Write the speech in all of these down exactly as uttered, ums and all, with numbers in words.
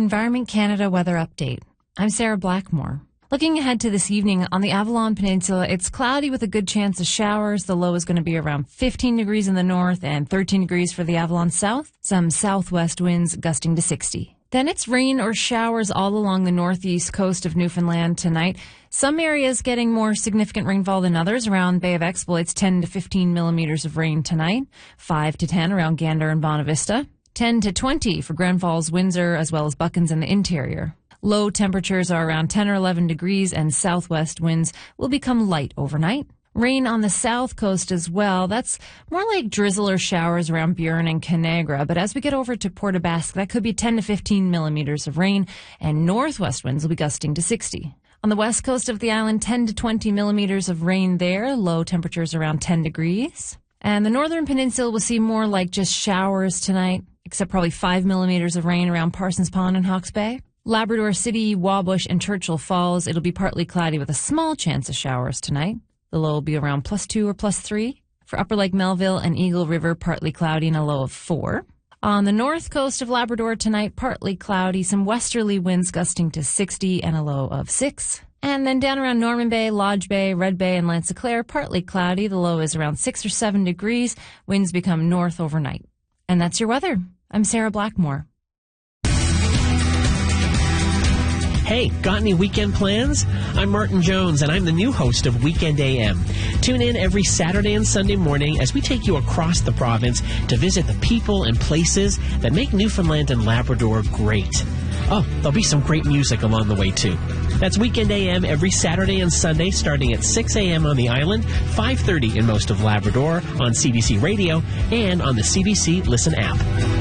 Environment Canada weather update. I'm Sarah Blackmore. Looking ahead to this evening on the Avalon Peninsula, it's cloudy with a good chance of showers. The low is going to be around fifteen degrees in the north and thirteen degrees for the Avalon South. Some southwest winds gusting to sixty. Then it's rain or showers all along the northeast coast of Newfoundland tonight. Some areas getting more significant rainfall than others. Around Bay of Exploits, ten to fifteen millimeters of rain tonight. five to ten around Gander and Bonavista. ten to twenty for Grand Falls, Windsor, as well as Buckens in the interior. Low temperatures are around ten or eleven degrees, and southwest winds will become light overnight. Rain on the south coast as well. That's more like drizzle or showers around Burin and Canagra. But as we get over to Port aux Basques, that could be ten to fifteen millimeters of rain, and northwest winds will be gusting to sixty. On the west coast of the island, ten to twenty millimeters of rain there. Low temperatures around ten degrees. And the northern peninsula will see more like just showers tonight, except probably five millimeters of rain around Parsons Pond and Hawke's Bay. Labrador City, Wabush, and Churchill Falls, it'll be partly cloudy with a small chance of showers tonight. The low will be around plus two or plus three. For Upper Lake Melville and Eagle River, partly cloudy and a low of four. On the north coast of Labrador tonight, partly cloudy, some westerly winds gusting to sixty and a low of six. And then down around Norman Bay, Lodge Bay, Red Bay, and Lancy-Clare, partly cloudy. The low is around six or seven degrees. Winds become north overnight. And that's your weather. I'm Sarah Blackmore. Hey, got any weekend plans? I'm Martin Jones, and I'm the new host of Weekend A M. Tune in every Saturday and Sunday morning as we take you across the province to visit the people and places that make Newfoundland and Labrador great. Oh, there'll be some great music along the way, too. That's Weekend A M every Saturday and Sunday, starting at six a.m. on the island, five thirty in most of Labrador, on C B C Radio, and on the C B C Listen app.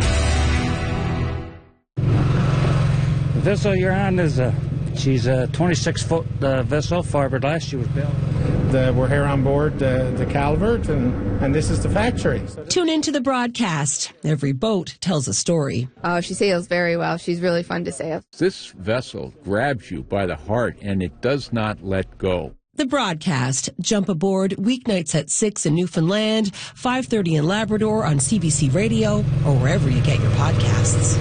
The vessel you're on is a, she's a twenty-six foot uh, vessel, fiberglass. She was built. The, we're here on board uh, the Calvert, and, and this is the factory. Tune into the broadcast. Every boat tells a story. Oh, she sails very well. She's really fun to sail. This vessel grabs you by the heart, and it does not let go. The broadcast. Jump aboard weeknights at six in Newfoundland, five thirty in Labrador on C B C Radio, or wherever you get your podcasts.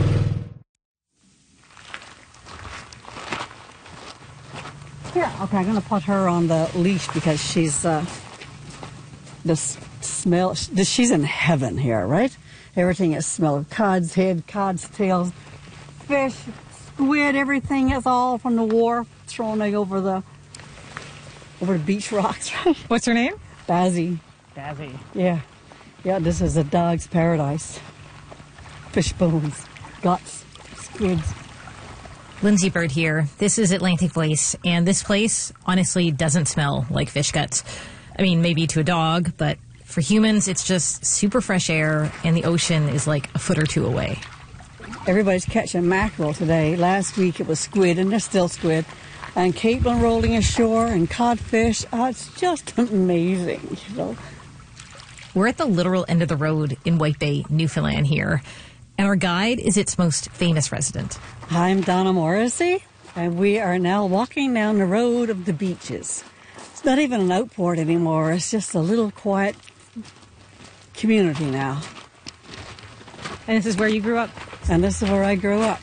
Here, okay, I'm going to put her on the leash because she's, uh, the smell, she's in heaven here, right? Everything is smell of cod's head, cod's tails, fish, squid, everything is all from the wharf thrown over the, over the beach rocks, right? What's her name? Bazzy. Bazzy. Yeah. Yeah, this is a dog's paradise. Fish bones, guts, squids. Lindsay Bird here. This is Atlantic Place, and this place honestly doesn't smell like fish guts. I mean, maybe to a dog, but for humans, it's just super fresh air, and the ocean is like a foot or two away. Everybody's catching mackerel today. Last week it was squid, and there's still squid. And Caitlin rolling ashore, and codfish. Oh, it's just amazing, you know. We're at the literal end of the road in White Bay, Newfoundland here. And our guide is its most famous resident. I'm Donna Morrissey, and we are now walking down the road of the beaches. It's not even an outboard anymore. It's just a little quiet community now. And this is where you grew up? And this is where I grew up.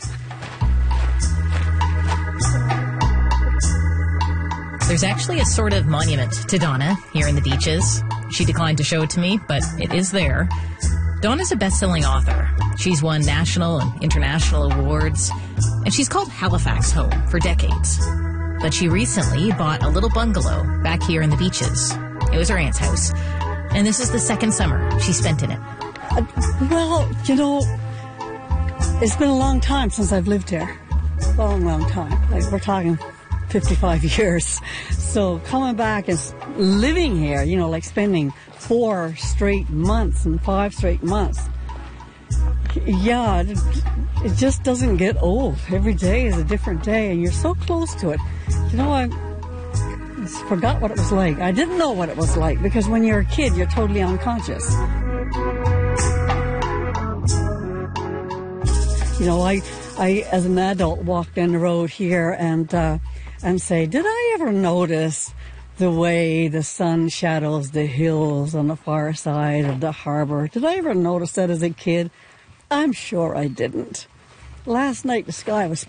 There's actually a sort of monument to Donna here in the beaches. She declined to show it to me, but it is there. Donna's a best-selling author. She's won national and international awards, and she's called Halifax home for decades. But she recently bought a little bungalow back here in the beaches. It was her aunt's house, and this is the second summer she spent in it. Uh, well, you know, it's been a long time since I've lived here. Long, long time. Like, we're talking fifty-five years. So coming back and living here, you know, like spending four straight months and five straight months. Yeah, it, it just doesn't get old. Every day is a different day, and you're so close to it. You know, I just forgot what it was like. I didn't know what it was like, because when you're a kid, you're totally unconscious. You know, I, I as an adult, walk down the road here and uh, and say, did I ever notice the way the sun shadows the hills on the far side of the harbor? Did I ever notice that as a kid? I'm sure I didn't. Last night the sky was